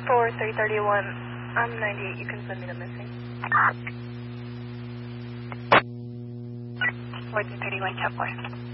for 331, I'm 98, you can send me the missing. Void 31, 10-4.